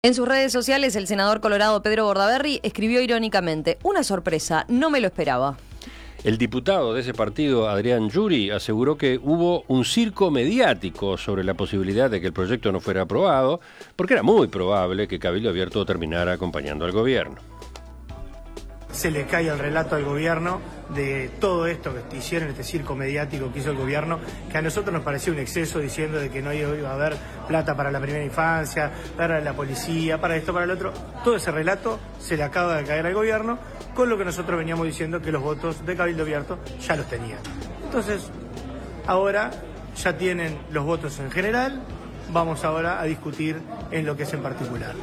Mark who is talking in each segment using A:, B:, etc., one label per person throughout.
A: En sus redes sociales, el senador colorado Pedro Bordaberry escribió irónicamente: "Una sorpresa, no me lo esperaba".
B: El diputado de ese partido, Adrián Yuri, aseguró que hubo un circo mediático sobre la posibilidad de que el proyecto no fuera aprobado, porque era muy probable que Cabildo Abierto terminara acompañando al gobierno.
C: Se le cae el relato al gobierno de todo esto que hicieron, este circo mediático que hizo el gobierno, que a nosotros nos pareció un exceso, diciendo de que no iba a haber plata para la primera infancia, para la policía, para esto, para el otro. Todo ese relato se le acaba de caer al gobierno, con lo que nosotros veníamos diciendo que los votos de Cabildo Abierto ya los tenían. Entonces, ahora ya tienen los votos en general, vamos ahora a discutir en lo que es en particular.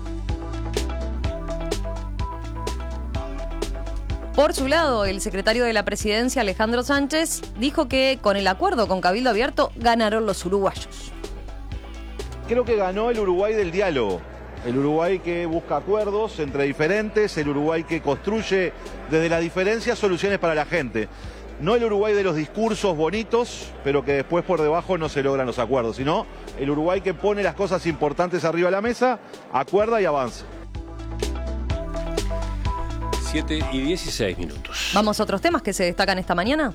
A: Por su lado, el secretario de la Presidencia, Alejandro Sánchez, dijo que con el acuerdo con Cabildo Abierto ganaron los uruguayos.
D: Creo que ganó el Uruguay del diálogo, el Uruguay que busca acuerdos entre diferentes, el Uruguay que construye desde la diferencia soluciones para la gente. No el Uruguay de los discursos bonitos, pero que después por debajo no se logran los acuerdos, sino el Uruguay que pone las cosas importantes arriba de la mesa, acuerda y avanza.
B: 7:16.
A: Vamos a otros temas que se destacan esta mañana.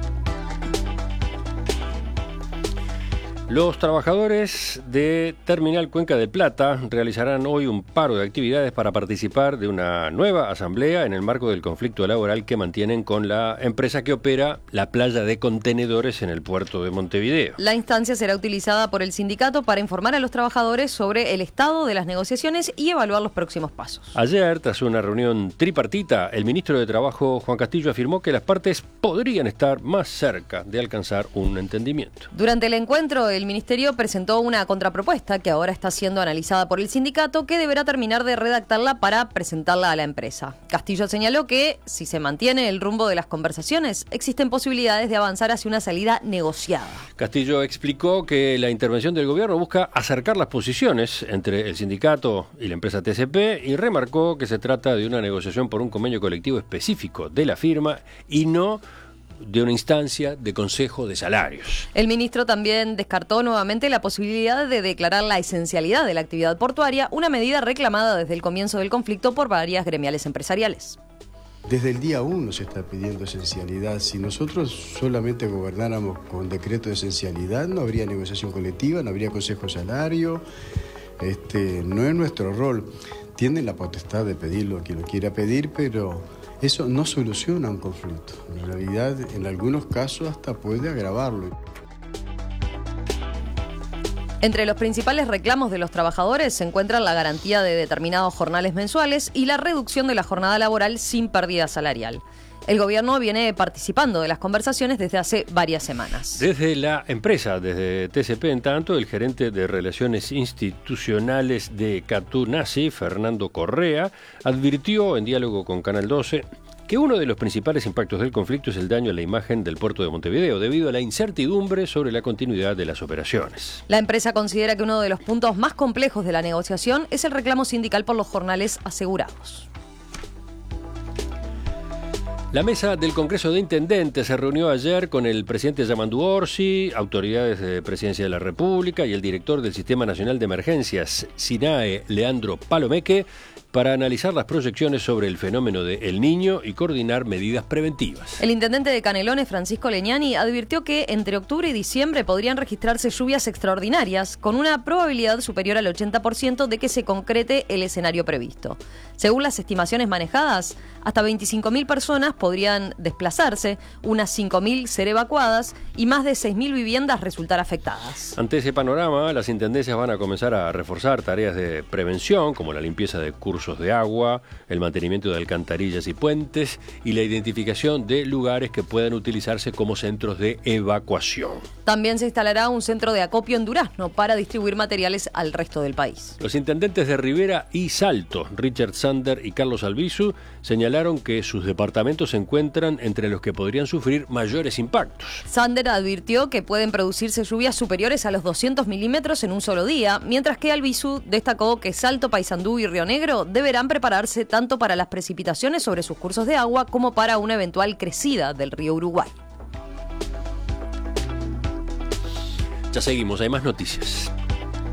B: Los trabajadores de Terminal Cuenca del Plata realizarán hoy un paro de actividades para participar de una nueva asamblea en el marco del conflicto laboral que mantienen con la empresa que opera la playa de contenedores en el puerto de Montevideo.
A: La instancia será utilizada por el sindicato para informar a los trabajadores sobre el estado de las negociaciones y evaluar los próximos pasos.
B: Ayer, tras una reunión tripartita, el ministro de Trabajo, Juan Castillo, afirmó que las partes podrían estar más cerca de alcanzar un entendimiento.
A: Durante el encuentro, el ministerio presentó una contrapropuesta que ahora está siendo analizada por el sindicato, que deberá terminar de redactarla para presentarla a la empresa. Castillo señaló que, si se mantiene el rumbo de las conversaciones, existen posibilidades de avanzar hacia una salida negociada.
B: Castillo explicó que la intervención del gobierno busca acercar las posiciones entre el sindicato y la empresa TCP y remarcó que se trata de una negociación por un convenio colectivo específico de la firma y no de una instancia de consejo de salarios.
A: El ministro también descartó nuevamente la posibilidad de declarar la esencialidad de la actividad portuaria, una medida reclamada desde el comienzo del conflicto por varias gremiales empresariales.
E: Desde el día 1 se está pidiendo esencialidad. Si nosotros solamente gobernáramos con decreto de esencialidad, no habría negociación colectiva, no habría consejo de salario. No es nuestro rol. Tienen la potestad de pedirlo a quien lo quiera pedir, pero eso no soluciona un conflicto. En realidad, en algunos casos hasta puede agravarlo.
A: Entre los principales reclamos de los trabajadores se encuentran la garantía de determinados jornales mensuales y la reducción de la jornada laboral sin pérdida salarial. El gobierno viene participando de las conversaciones desde hace varias semanas.
B: Desde la empresa, desde TCP, en tanto, el gerente de Relaciones Institucionales de Catunasi, Fernando Correa, advirtió en diálogo con Canal 12 que uno de los principales impactos del conflicto es el daño a la imagen del puerto de Montevideo, debido a la incertidumbre sobre la continuidad de las operaciones.
A: La empresa considera que uno de los puntos más complejos de la negociación es el reclamo sindical por los jornales asegurados.
B: La mesa del Congreso de Intendentes se reunió ayer con el presidente Yamandu Orsi, autoridades de Presidencia de la República y el director del Sistema Nacional de Emergencias, SINAE, Leandro Palomeque, para analizar las proyecciones sobre el fenómeno de El Niño y coordinar medidas preventivas.
A: El intendente de Canelones, Francisco Leñani, advirtió que entre octubre y diciembre podrían registrarse lluvias extraordinarias, con una probabilidad superior al 80% de que se concrete el escenario previsto. Según las estimaciones manejadas, hasta 25.000 personas podrían desplazarse, unas 5.000 ser evacuadas y más de 6.000 viviendas resultar afectadas.
B: Ante ese panorama, las intendencias van a comenzar a reforzar tareas de prevención, como la limpieza de cursos de agua, el mantenimiento de alcantarillas y puentes y la identificación de lugares que puedan utilizarse como centros de evacuación.
A: También se instalará un centro de acopio en Durazno para distribuir materiales al resto del país.
B: Los intendentes de Rivera y Salto, Richard Sander y Carlos Albizu, señalaron que sus departamentos se encuentran entre los que podrían sufrir mayores impactos.
A: Sander advirtió que pueden producirse lluvias superiores a los 200 milímetros en un solo día, mientras que Albizu destacó que Salto, Paysandú y Río Negro deberán prepararse tanto para las precipitaciones sobre sus cursos de agua como para una eventual crecida del río Uruguay.
B: Ya seguimos, hay más noticias.